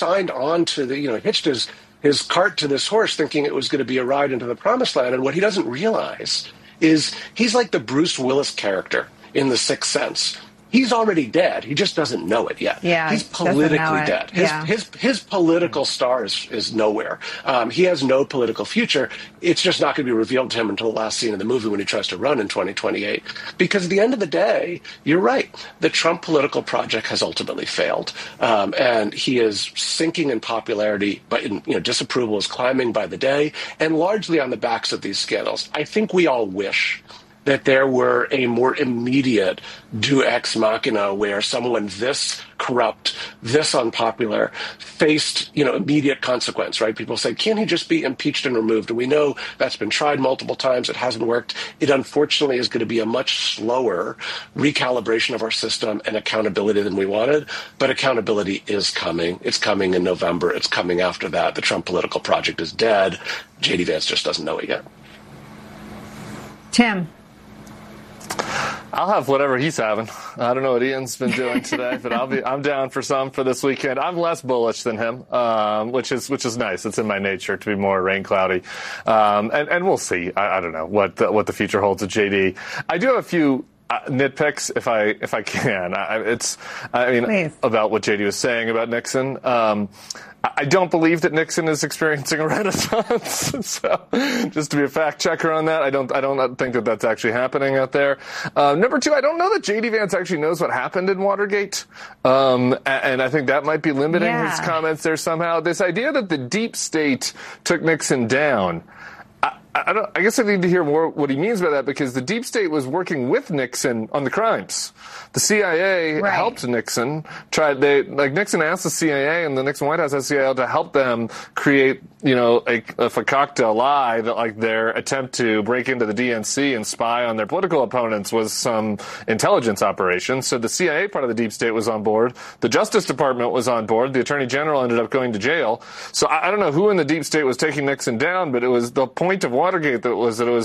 signed on to hitched his cart to this horse thinking it was going to be a ride into the promised land. And what he doesn't realize is he's like the Bruce Willis character in The Sixth Sense. He's already dead. He just doesn't know it yet. Yeah, he's politically dead. Yeah. His political star is nowhere. He has no political future. It's just not going to be revealed to him until the last scene of the movie when he tries to run in 2028. Because at the end of the day, you're right. The Trump political project has ultimately failed, and he is sinking in popularity. But disapproval is climbing by the day, and largely on the backs of these scandals. I think we all wish that there were a more immediate deus ex machina where someone this corrupt, this unpopular, faced, immediate consequence, right? People say, can't he just be impeached and removed? And we know that's been tried multiple times. It hasn't worked. It unfortunately is going to be a much slower recalibration of our system and accountability than we wanted. But accountability is coming. It's coming in November. It's coming after that. The Trump political project is dead. J.D. Vance just doesn't know it yet. Tim. I'll have whatever he's having. I don't know what Ian's been doing today, but I'm down for some for this weekend. I'm less bullish than him, which is nice. It's in my nature to be more rain cloudy. And we'll see. I don't know what the future holds with JD. I do have a few nitpicks if I can. Please. About what JD was saying about Nixon. I don't believe that Nixon is experiencing a renaissance. So, just to be a fact checker on that, I don't think that that's actually happening out there. Number two, I don't know that J.D. Vance actually knows what happened in Watergate, and I think that might be limiting his comments there somehow. This idea that the deep state took Nixon down. I guess I need to hear more what he means by that, because the deep state was working with Nixon on the crimes. The CIA helped Nixon. Nixon asked the CIA, and the Nixon White House asked the CIA to help them create, a fakakta lie that their attempt to break into the DNC and spy on their political opponents was some intelligence operation. So the CIA part of the deep state was on board. The Justice Department was on board. The Attorney General ended up going to jail. So I don't know who in the deep state was taking Nixon down, but it was the point of Watergate it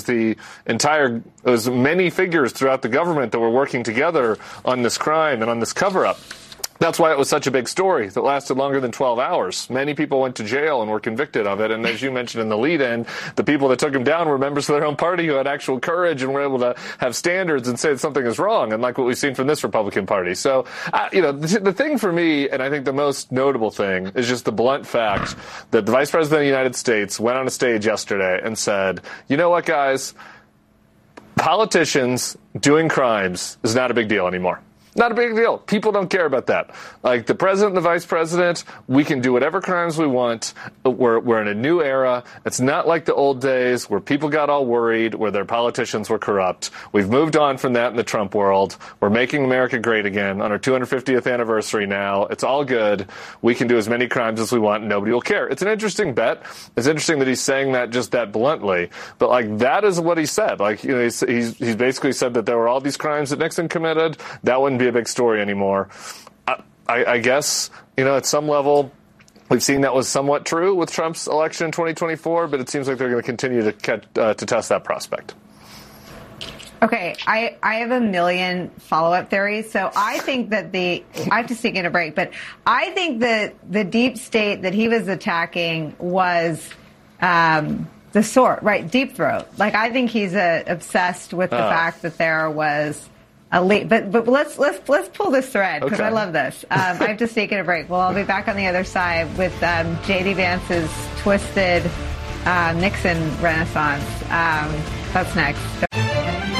was many figures throughout the government that were working together on this crime and on this cover-up. That's why it was such a big story that lasted longer than 12 hours. Many people went to jail and were convicted of it. And as you mentioned in the lead-in, the people that took him down were members of their own party who had actual courage and were able to have standards and say that something is wrong, unlike what we've seen from this Republican Party. So, the thing for me, and I think the most notable thing, is just the blunt fact that the Vice President of the United States went on a stage yesterday and said, you know what, guys? Politicians doing crimes is not a big deal anymore. Not a big deal. People don't care about that. Like the president and the vice president, we can do whatever crimes we want. We're in a new era. It's not like the old days where people got all worried, where their politicians were corrupt. We've moved on from that in the Trump world. We're making America great again on our 250th anniversary now. It's all good. We can do as many crimes as we want and nobody will care. It's an interesting bet. It's interesting that he's saying that just that bluntly. But that is what he said. He's basically said that there were all these crimes that Nixon committed. That wouldn't be a big story anymore. I guess, at some level, we've seen that was somewhat true with Trump's election in 2024, but it seems like they're going to continue to test that prospect. Okay, I have a million follow-up theories. So I think that I have to take in a break, but I think that the deep state that he was attacking was the sword, right? Deep throat. I think he's obsessed with the fact that there was a leak. But let's pull this thread, because I love this. I have to take in a break. Well, I'll be back on the other side with J.D. Vance's twisted Nixon renaissance. That's next.